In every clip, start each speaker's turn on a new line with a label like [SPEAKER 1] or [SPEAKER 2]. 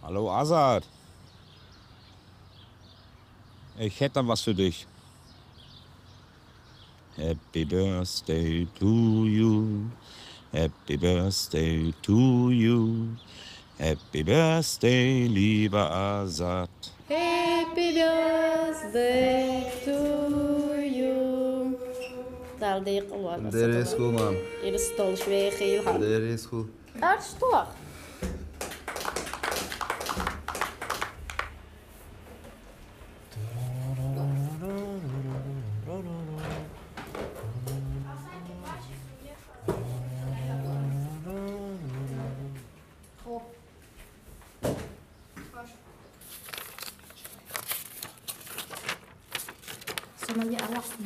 [SPEAKER 1] Hallo Azad, ich hätte was für dich. Happy Birthday to you, Happy Birthday to you, Happy Birthday, lieber Azad.
[SPEAKER 2] Happy birthday to you. Daar deed ik al wat.
[SPEAKER 3] Der is goed, man.
[SPEAKER 2] Hier is stol schweer heel hard.
[SPEAKER 3] Der is goed.
[SPEAKER 2] Daar is toch.
[SPEAKER 4] Sono gli arresti.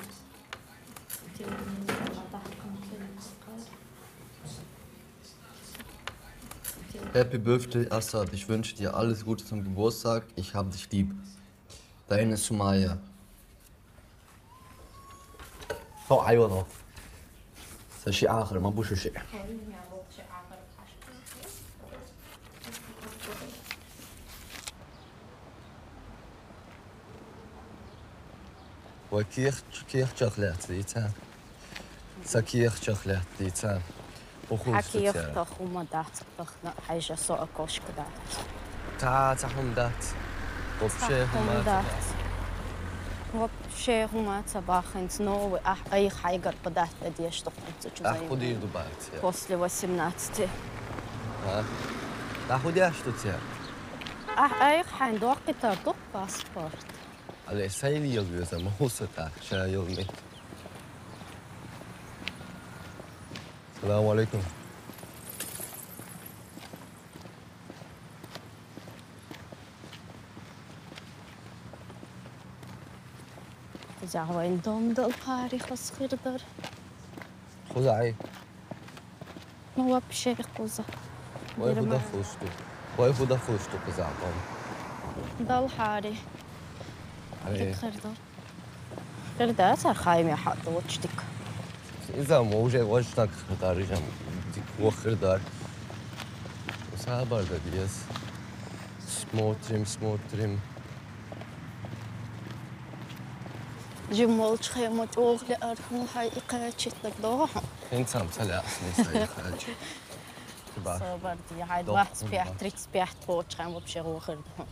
[SPEAKER 3] Happy Birthday, Assad. Ich wünsche dir alles Gute zum Geburtstag. Ich hab dich lieb. Deine Sumaya. هو عيوضه شيء آخر ما بوش شيء وكيخ شوكولات ديتان سكيخ شوكولات ديتان
[SPEAKER 2] حكي يفتخ وما داتخ حاجة سوء كوش كده.
[SPEAKER 3] تا حمدات وبشيء
[SPEAKER 2] حمدات وبشيء هما تباخن سنو أي حاجة بدأت بدي أشتغل
[SPEAKER 3] أخذي دبات
[SPEAKER 2] после 18.
[SPEAKER 3] أخذي أشتغل
[SPEAKER 2] أي حين دوقي تردق باسبورت.
[SPEAKER 3] على سيلي يجوز ما هو ستة شا يومي السلام عليكم
[SPEAKER 2] جاوين دوم دل باري خس خيردر.
[SPEAKER 3] خذ عي
[SPEAKER 2] ما هو بشيء قوزة.
[SPEAKER 3] ويخذ فوستو ويخذ فوستو كزعطان
[SPEAKER 2] دل حاري.
[SPEAKER 3] عليه
[SPEAKER 2] خيردر. خيردر صار خايم يا حد وجدك.
[SPEAKER 3] إذا موجة وجهك خردار جم ديك وخردار وسابر دبيس سموتريم
[SPEAKER 2] جمال خيمة أغلى أرخم هاي إقاعدت لقدوها.
[SPEAKER 3] إنسان سلا أصلي خارج
[SPEAKER 2] صبر دي هاي واحد بيحت تريكس بيحت بوت خيمة بشغل خردها.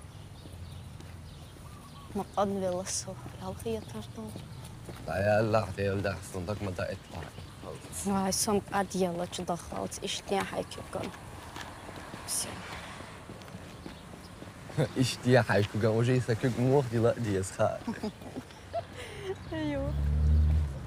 [SPEAKER 2] ما قد ولا الصو الخيط ترتون.
[SPEAKER 3] لا لا عتيل ده صندوق ما ده اطلع
[SPEAKER 2] هاي سم قد يلا تدخلت إشتيا هاي كيكون.
[SPEAKER 3] Ich dir halt gucken, wo ich sag, guck mal, die Leute, die es hat.
[SPEAKER 2] أيوه.